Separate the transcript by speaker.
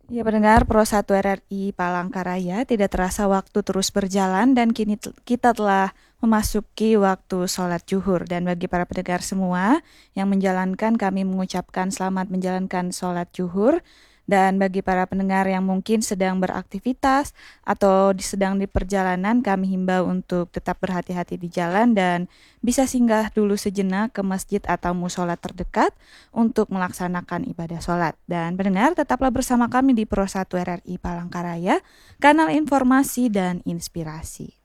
Speaker 1: Ya pendengar Pro 1 RRI Palangkaraya, tidak terasa waktu terus berjalan dan kini kita telah memasuki waktu sholat zuhur. Dan bagi para pendengar semua yang menjalankan, kami mengucapkan selamat menjalankan sholat zuhur. Dan bagi para pendengar yang mungkin sedang beraktivitas atau sedang di perjalanan, kami himbau untuk tetap berhati-hati di jalan dan bisa singgah dulu sejenak ke masjid atau musola terdekat untuk melaksanakan ibadah sholat. Dan pendengar, tetaplah bersama kami di Pro 1 RRI Palangkaraya, kanal informasi dan inspirasi.